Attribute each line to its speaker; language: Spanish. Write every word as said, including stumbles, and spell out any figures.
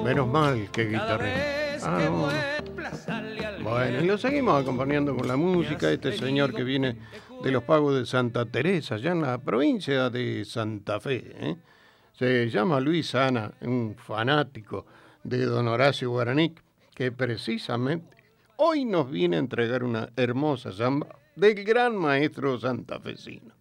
Speaker 1: Menos mal que guitarrero. Ah, no. Bueno, y lo seguimos acompañando con la música. Este señor que viene de los pagos de Santa Teresa, allá en la provincia de Santa Fe. ¿eh? Se llama Luis Ana, un fanático de don Horacio Guaraní, que precisamente hoy nos viene a entregar una hermosa samba del gran maestro santafesino.